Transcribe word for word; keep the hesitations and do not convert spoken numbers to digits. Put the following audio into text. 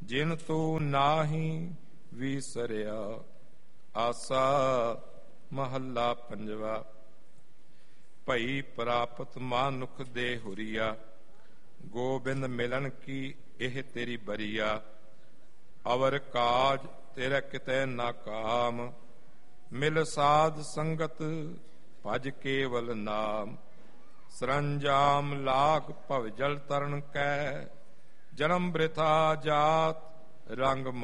ਜਿਨ ਤੂੰ ਨਾਹੀਂ ਵੀਸਰਿਆ। ਆਸਾ ਮਹੱਲਾ ਪੰਜਵਾ। ਭਈ ਪ੍ਰਾਪਤ ਮਾਨੁਖ ਦੇ ਹੁਰੀਆ, ਗੋਬਿੰਦ ਮਿਲਣ ਕੀ ਇਹ ਤੇਰੀ ਬਰੀਆ। ਅਵਰ ਕਾਜ ਤੇਰਾ ਕਿਤੈ ਨਾ ਕਾਮ, ਮਿਲ ਸਾਧ ਸੰਗਤ ਭਜ ਕੇਵਲ ਨਾਮ। ਸਰੰਜਾਮ ਲਾਗ ਭਵ ਜਲ ਤਰਨ ਕੈ, ਜਨਮ ਬ੍ਰਿਥਾ ਜਾਤ ਰੰਗ